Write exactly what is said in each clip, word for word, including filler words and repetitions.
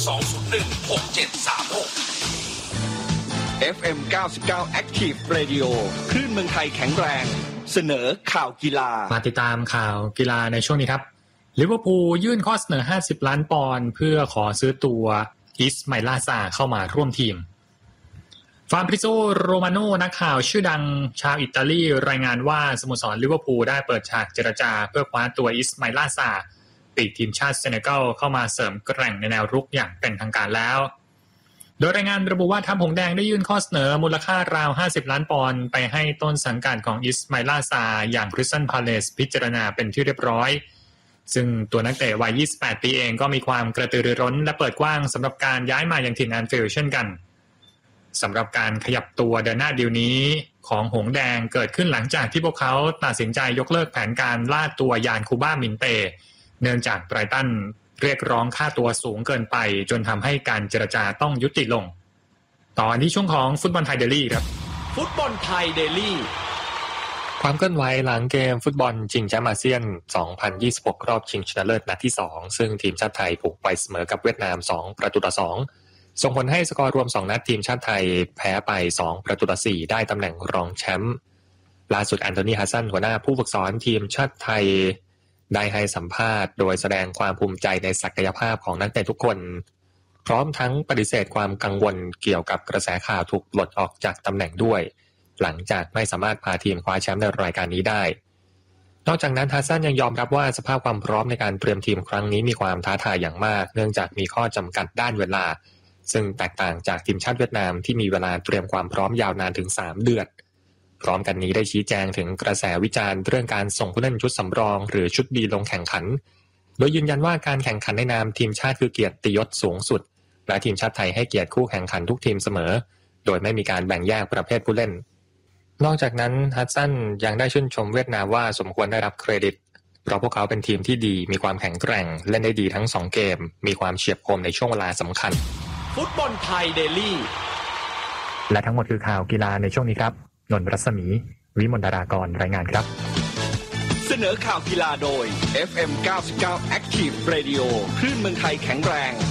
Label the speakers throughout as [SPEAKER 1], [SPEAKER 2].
[SPEAKER 1] สอง ศูนย์ หนึ่ง หก เจ็ด สาม หก
[SPEAKER 2] เอฟ เอ็ม เก้าสิบเก้า Active Radio คลื่นเมืองไทยแข็งแรงเสนอข่าวกีฬา
[SPEAKER 3] มาติดตามข่าวกีฬาในช่วงนี้ครับลิเวอร์พูลยื่นข้อเสนอห้าสิบล้านปอนด์เพื่อขอซื้อตัวอิสมาอิล ซาเข้ามาร่วมทีมฟาบริโซ โรมาโนนักข่าวชื่อดังชาวอิตาลีรายงานว่าสโมสรลิเวอร์พูลได้เปิดฉากเจรจาเพื่อคว้าตัวอิสมาอิล ซาปีกทีมชาติเซเนกัลเข้ามาเสริมแกร่งในแนวรุกอย่างเป็นทางการแล้วโดยรายงานระบุว่าทัพหงส์แดงได้ยื่นข้อเสนอมูลค่าราวห้าสิบล้านปอนด์ไปให้ต้นสังกัดของอิสมาอิล ซาอย่างคริสตัลพาเลซพิจารณาเป็นที่เรียบร้อยซึ่งตัวนักเตะวัยยี่สิบแปดปีเองก็มีความกระตือรือร้นและเปิดกว้างสำหรับการย้ายมายังถิ่นแอนฟิลด์เช่นกันสำหรับการขยับตัวเดินหน้าดีลนี้ของหงส์แดงเกิดขึ้นหลังจากที่พวกเขาตัดสินใจยกเลิกแผนการล่าตัวยานคูบ้ามินเตเนื่องจากไบรตันเรียกร้องค่าตัวสูงเกินไปจนทำให้การเจรจาต้องยุติลงต่อที่ช่วงของฟุตบอลไทยเดลี่ครับ
[SPEAKER 1] ฟุตบอลไทยเดลี่
[SPEAKER 3] ความเคลื่อนไหวหลังเกมฟุตบอลชิงแชมป์อาเซียนสองพันยี่สิบหกรอบชิงชนะเลิศนัดที่สองซึ่งทีมชาติไทยผูกไปเสมอกับเวียดนามสองประตูต่อสองส่งผลให้สกอร์รวมสองนัดทีมชาติไทยแพ้ไปสองประตูต่อสี่ได้ตำแหน่งรองแชมป์ล่าสุดแอนโทนี ฮัสซันหัวหน้าผู้ฝึกสอนทีมชาติไทยได้ให้สัมภาษณ์โดยแสดงความภูมิใจในศักยภาพของนักเตะทุกคนพร้อมทั้งปฏิเสธความกังวลเกี่ยวกับกระแสข่าวถูกปลดออกจากตำแหน่งด้วยหลังจากไม่สามารถพาทีมคว้าแชมป์ในรายการนี้ได้นอกจากนั้นฮัสซันยังยอมรับว่าสภาพความพร้อมในการเตรียมทีมครั้งนี้มีความท้าทายอย่างมากเนื่องจากมีข้อจำกัดด้านเวลาซึ่งแตกต่างจากทีมชาติเวียดนามที่มีเวลาเตรียมความพร้อมยาวนานถึงสามเดือนพร้อมกันนี้ได้ชี้แจงถึงกระแสวิจารณ์เรื่องการส่งผู้เล่นชุดสำรองหรือชุดดีลงแข่งขันโดยยืนยันว่าการแข่งขันในนามทีมชาติคือเกียรติยศสูงสุดและทีมชาติไทยให้เกียรติคู่แข่งขันทุกทีมเสมอโดยไม่มีการแบ่งแยกประเภทผู้เล่นนอกจากนั้นฮัสซันยังได้ชื่นชมเวียดนามว่าสมควรได้รับเครดิตเพราะพวกเขาเป็นทีมที่ดีมีความแข็งแกร่งเล่นได้ดีทั้งสองเกมมีความเฉียบคมในช่วงเวลาสำคัญ
[SPEAKER 1] ฟุตบอลไทยเดลี่
[SPEAKER 3] และทั้งหมดคือข่าวกีฬาในช่วงนี้ครับนนท์รัศมีวิมลดารากรรายงานครับ
[SPEAKER 2] เสนอข่าวกีฬาโดย เอฟ เอ็ม เก้าสิบเก้า Active Radio คลื่นเมืองไทยแข็งแรง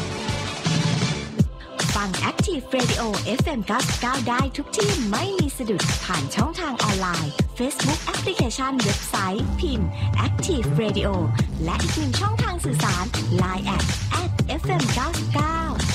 [SPEAKER 4] ฟัง Active Radio เอฟ เอ็ม เก้าสิบเก้าได้ทุกที่ไม่มีสะดุดผ่านช่องทางออนไลน์ Facebook แอปพลิเคชันเว็บไซต์พิมพ์ Active Radio และอีกหนึ่งช่องทางสื่อสาร ไลน์ แอท แอท เอฟ เอ็ม เก้าสิบเก้า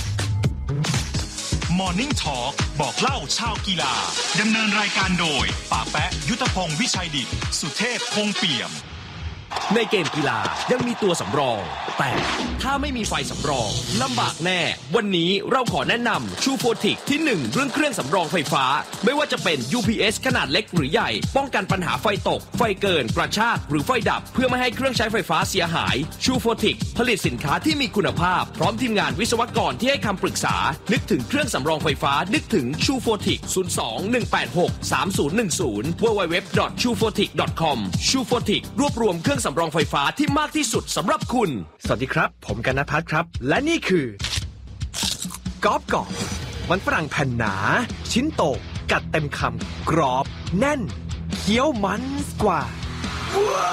[SPEAKER 1] Morning Talk บอกเล่าชาวกีฬาดำเนินรายการโดยป๋าแปะยุทธพงศ์วิชัยดิษฐ์สุเทพคงเปี่ยมในเกมกีฬายังมีตัวสำรองแต่ถ้าไม่มีไฟสำรองลำบากแน่วันนี้เราขอแนะนำชูโฟติกที่หนึ่งเรื่องเครื่องสำรองไฟฟ้าไม่ว่าจะเป็น ยู พี เอส ขนาดเล็กหรือใหญ่ป้องกันปัญหาไฟตกไฟเกินกระชากหรือไฟดับเพื่อไม่ให้เครื่องใช้ไฟฟ้าเสียหายชูโฟติกผลิตสินค้าที่มีคุณภาพพร้อมทีมงานวิศวกรที่ให้คำปรึกษานึกถึงเครื่องสำรองไฟฟ้านึกถึงชูโฟติก ศูนย์ สอง หนึ่ง แปด หก สาม ศูนย์ หนึ่ง ศูนย์ ดับเบิลยู ดับเบิลยู ดับเบิลยู ดอท ชูโฟติก ดอท คอม ชูโฟติกรวบรวมเครื่องสำรองไฟฟ้าที่มากที่สุดสำหรับคุณ
[SPEAKER 5] สวัสดีครับผมกนภัทรครับและนี่คือกอล์ฟกอล์ฟมันฝรั่งแผ่นหนาชิ้นโตกัดเต็มคำกรอบแน่นเคี้ยวมันกว่า